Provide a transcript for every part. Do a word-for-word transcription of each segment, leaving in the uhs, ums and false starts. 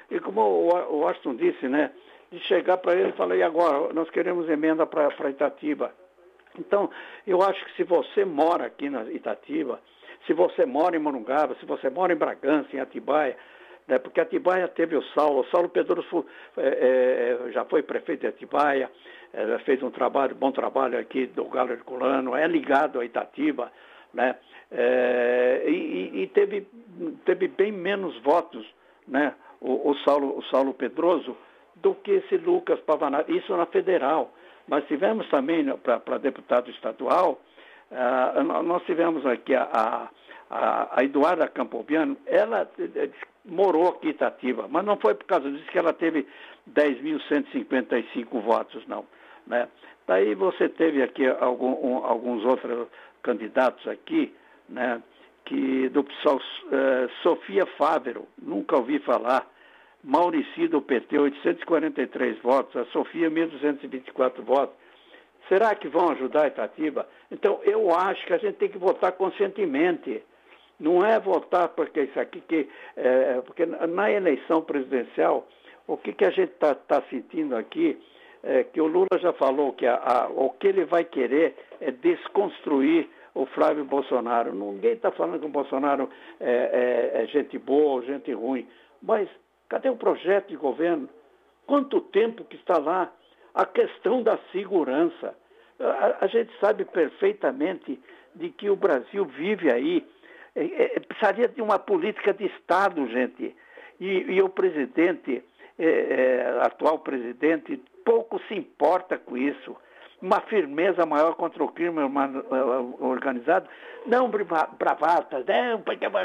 E como o Washington disse, né, de chegar para ele e falar, e agora, nós queremos emenda para Itatiba. Então, eu acho que se você mora aqui na Itatiba, se você mora em Morungaba, se você mora em Bragança, em Atibaia, né, porque Atibaia teve o Saulo, o Saulo Pedroso é, é, já foi prefeito de Atibaia, é, fez um trabalho, bom trabalho aqui do Galo Herculano, é ligado a Itatiba, né, é, e, e teve, teve bem menos votos, né, o, o, Saulo, o Saulo Pedroso, do que esse Lucas Pavanato, isso na federal. Mas tivemos também, para deputado estadual, uh, nós tivemos aqui a, a, a Eduarda Campobiano, ela morou aqui em Itatiba, mas não foi por causa disso que ela teve dez mil cento e cinquenta e cinco votos, não. Né? Daí você teve aqui algum, um, alguns outros candidatos aqui, né, que do pessoal, uh, Sofia Fávero, nunca ouvi falar, Maurici do P T, oitocentos e quarenta e três votos, a Sofia, mil duzentos e vinte e quatro votos. Será que vão ajudar a Itatiba? Então, eu acho que a gente tem que votar conscientemente. Não é votar porque isso aqui, que, é, porque na eleição presidencial, o que, que a gente está tá sentindo aqui, é que o Lula já falou que a, a, o que ele vai querer é desconstruir o Flávio Bolsonaro. Ninguém está falando que o Bolsonaro é, é, é gente boa ou gente ruim, mas cadê o projeto de governo? Quanto tempo que está lá? A questão da segurança. A, a gente sabe perfeitamente de que o Brasil vive aí. É, é, precisaria de uma política de Estado, gente. E, e o presidente, é, é, atual presidente, pouco se importa com isso. Uma firmeza maior contra o crime organizado, não bravatas, não,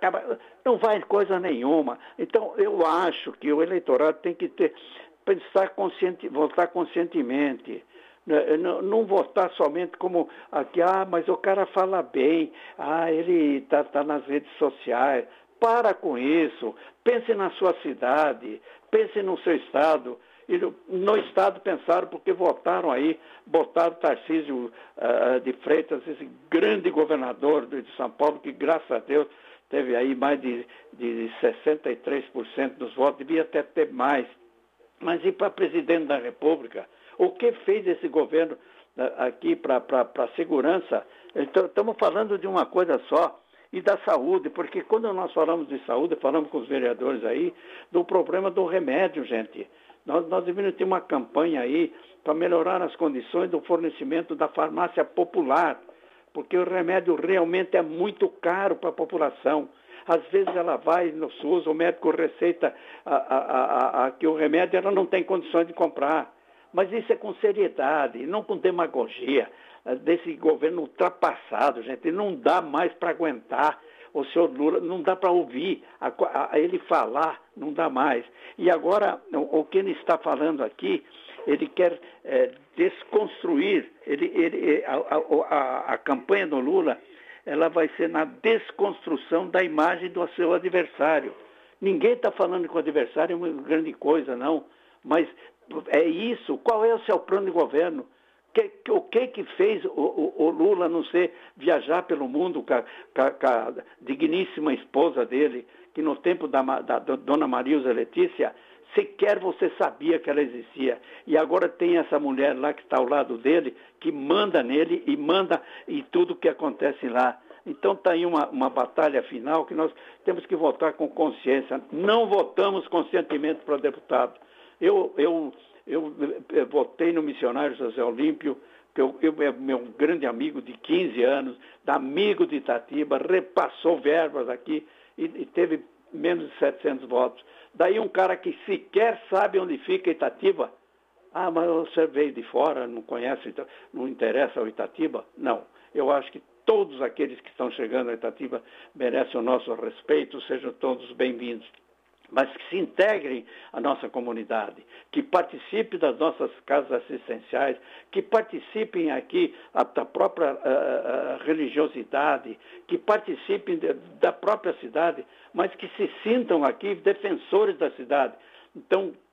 não vai coisa nenhuma. Então, eu acho que o eleitorado tem que ter, pensar consciente, votar conscientemente, não, não votar somente como aqui, ah, mas o cara fala bem, ah, ele está tá nas redes sociais. Para com isso, pense na sua cidade, pense no seu estado. E no Estado pensaram, porque votaram aí, botaram Tarcísio uh, de Freitas, esse grande governador de São Paulo, que graças a Deus teve aí mais de, de sessenta e três por cento dos votos, devia até ter mais. Mas e para presidente da República? O que fez esse governo uh, aqui para a segurança? Então, estamos falando de uma coisa só, e da saúde, porque quando nós falamos de saúde, falamos com os vereadores aí, do problema do remédio, gente. Nós, nós deveríamos ter uma campanha aí para melhorar as condições do fornecimento da farmácia popular, porque o remédio realmente é muito caro para a população. Às vezes ela vai no SUS, o médico receita a, a, a, a, que o remédio ela não tem condições de comprar. Mas isso é com seriedade, não com demagogia, desse governo ultrapassado, gente. Não dá mais para aguentar. O senhor Lula, não dá para ouvir a, a, a ele falar, não dá mais. E agora, o, o que ele está falando aqui, ele quer é, desconstruir, ele, ele, a, a, a campanha do Lula, ela vai ser na desconstrução da imagem do seu adversário. Ninguém está falando que o adversário é uma grande coisa, não, mas é isso. Qual é o seu plano de governo? Que, que, o que que fez o, o, o Lula não ser viajar pelo mundo com a, com a digníssima esposa dele, que no tempo da, da, da Dona Marilza Letícia, sequer você sabia que ela existia. E agora tem essa mulher lá que está ao lado dele, que manda nele e manda em tudo que acontece lá. Então está aí uma, uma batalha final que nós temos que votar com consciência. Não votamos conscientemente para deputado. Eu... eu Eu, eu votei no missionário José Olímpio, que eu, eu é meu grande amigo de quinze anos, amigo de Itatiba, repassou verbas aqui e, e teve menos de setecentos votos. Daí um cara que sequer sabe onde fica Itatiba, ah, mas você veio de fora, não conhece, não interessa o Itatiba? Não, eu acho que todos aqueles que estão chegando a Itatiba merecem o nosso respeito, sejam todos bem-vindos. Mas que se integrem à nossa comunidade, que participem das nossas casas assistenciais, que participem aqui da própria uh, religiosidade, que participem de, da própria cidade, mas que se sintam aqui defensores da cidade. Então,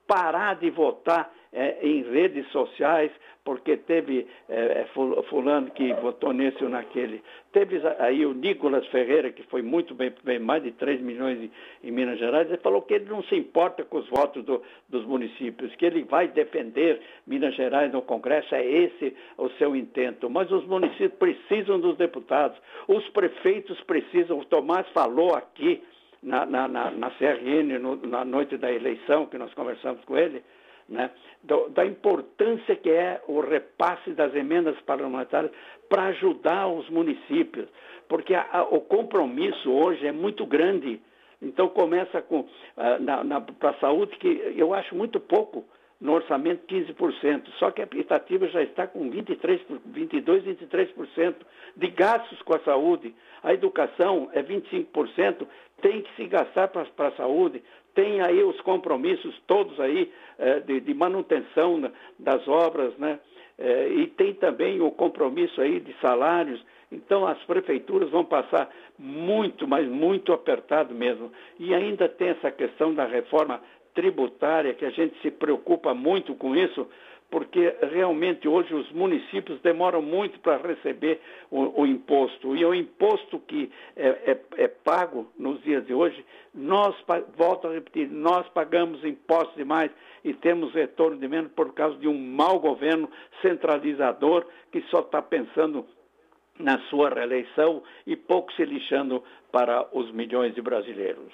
parar de votar é, em redes sociais, porque teve é, fulano que votou nesse ou naquele. Teve aí o Nicolas Ferreira, que foi muito bem, bem mais de três milhões em, em Minas Gerais, ele falou que ele não se importa com os votos do, dos municípios, que ele vai defender Minas Gerais no Congresso, é esse o seu intento. Mas os municípios precisam dos deputados, os prefeitos precisam. O Tomás falou aqui na, na, na, na C R N, no, na noite da eleição, que nós conversamos com ele, né, do, da importância que é o repasse das emendas parlamentares para ajudar os municípios, porque a, a, o compromisso hoje é muito grande. Então começa com para a saúde, que eu acho muito pouco no orçamento, quinze por cento, só que a Itatiba já está com vinte e três, vinte e dois, vinte e três por cento de gastos com a saúde. A educação é vinte e cinco por cento, tem que se gastar para a saúde. Tem aí os compromissos todos aí eh, de, de manutenção, né, das obras, né? Eh, e tem também o compromisso aí de salários. Então as prefeituras vão passar muito, mas muito apertado mesmo. E ainda tem essa questão da reforma tributária, que a gente se preocupa muito com isso, porque realmente hoje os municípios demoram muito para receber o, o imposto. E o imposto que é, é, é pago nos dias de hoje, nós, volto a repetir, nós pagamos impostos demais e temos retorno de menos por causa de um mau governo centralizador que só está pensando na sua reeleição e pouco se lixando para os milhões de brasileiros.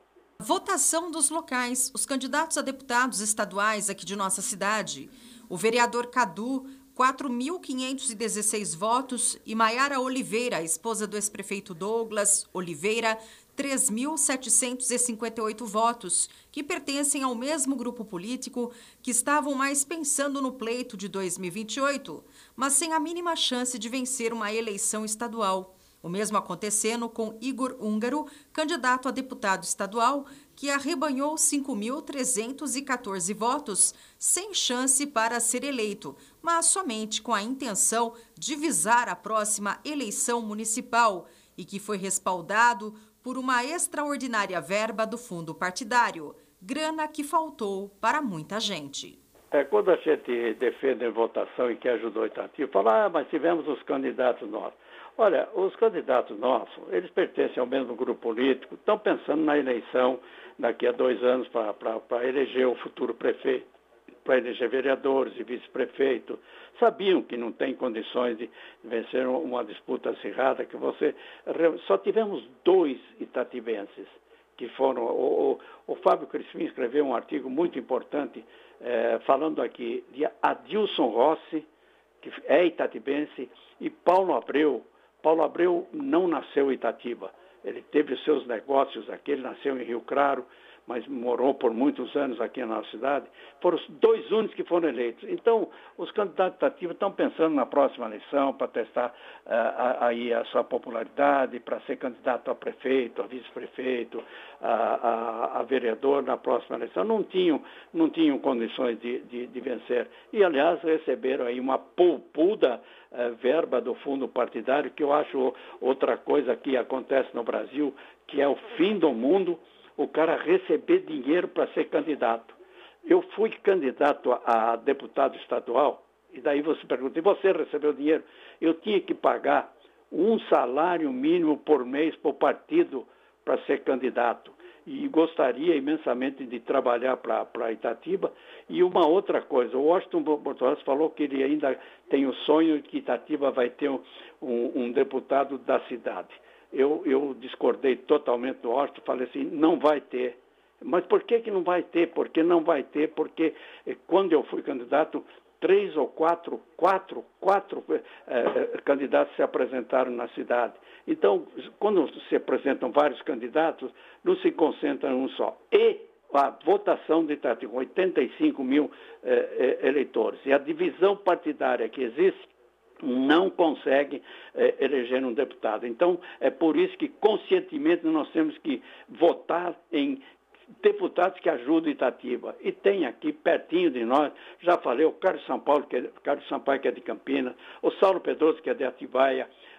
Votação dos locais. Os candidatos a deputados estaduais aqui de nossa cidade. O vereador Cadu, quatro mil quinhentos e dezesseis votos, e Maiara Oliveira, esposa do ex-prefeito Douglas Oliveira, três mil setecentos e cinquenta e oito votos, que pertencem ao mesmo grupo político que estavam mais pensando no pleito de dois mil e vinte e oito, mas sem a mínima chance de vencer uma eleição estadual. O mesmo acontecendo com Igor Húngaro, candidato a deputado estadual, que arrebanhou cinco mil trezentos e quatorze votos, sem chance para ser eleito, mas somente com a intenção de visar a próxima eleição municipal, e que foi respaldado por uma extraordinária verba do fundo partidário, grana que faltou para muita gente. É, quando a gente defende a votação e que ajudou o Itatiba, fala, ah, mas tivemos os candidatos nossos. Olha, os candidatos nossos, eles pertencem ao mesmo grupo político, estão pensando na eleição daqui a dois anos para eleger o futuro prefeito, para eleger vereadores e vice-prefeito. Sabiam que não tem condições de vencer uma disputa acirrada, que você... Só tivemos dois itatibenses que foram... O, o, o Fábio Crispim escreveu um artigo muito importante eh, falando aqui de Adilson Rossi, que é itatibense, e Paulo Abreu. Paulo Abreu não nasceu em Itatiba. Ele teve os seus negócios aqui, ele nasceu em Rio Claro, mas morou por muitos anos aqui na nossa cidade. Foram os dois únicos que foram eleitos. Então, os candidatos de Itatiba estão pensando na próxima eleição para testar uh, aí a sua popularidade, para ser candidato a prefeito, a vice-prefeito, a, a, a vereador na próxima eleição. Não tinham, não tinham condições de, de, de vencer. E, aliás, receberam aí uma poupuda uh, verba do fundo partidário, que eu acho outra coisa que acontece no Brasil, que é o fim do mundo, o cara receber dinheiro para ser candidato. Eu fui candidato a, a deputado estadual, e daí você pergunta, e você recebeu dinheiro? Eu tinha que pagar um salário mínimo por mês para o partido para ser candidato. E gostaria imensamente de trabalhar para Itatiba. E uma outra coisa, o Washington Bortolazzi falou que ele ainda tem o sonho de que Itatiba vai ter um, um, um deputado da cidade. Eu, eu discordei totalmente do Washington, falei assim, não vai ter. Mas por que que não vai ter? Porque não vai ter, porque eh, quando eu fui candidato, três ou quatro, quatro, quatro eh, candidatos se apresentaram na cidade. Então, quando se apresentam vários candidatos, não se concentra em um só. E a votação de Itatiba, oitenta e cinco mil eh, eleitores, e a divisão partidária que existe, não consegue eh, eleger um deputado. Então, é por isso que, conscientemente, nós temos que votar em deputados que ajudam Itatiba. E tem aqui, pertinho de nós, já falei, o Carlos São Paulo, que é, Carlos Sampaio, que é de Campinas, o Saulo Pedroso, que é de Atibaia,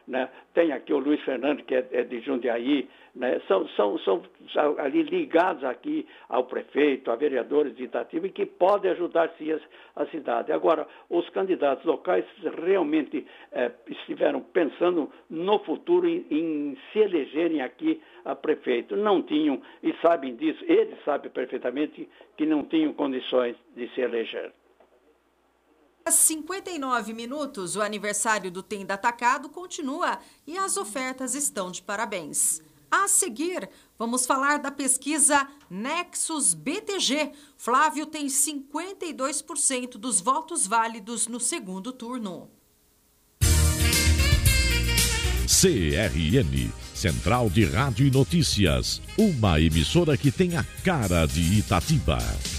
né? Tem aqui o Luiz Fernando, que é, é de Jundiaí, né? São, são, são ali ligados aqui ao prefeito, a vereadores de Itatiba, e que podem ajudar sim a, a cidade. Agora, os candidatos locais realmente é, estiveram pensando no futuro em, em se elegerem aqui a prefeito. Não tinham, e sabem disso, eles sabem perfeitamente que não tinham condições de se eleger. Às cinquenta e nove minutos, o aniversário do Tenda Atacado continua e as ofertas estão de parabéns. A seguir, vamos falar da pesquisa Nexus B T G. Flávio tem cinquenta e dois por cento dos votos válidos no segundo turno. C R N, Central de Rádio e Notícias, uma emissora que tem a cara de Itatiba.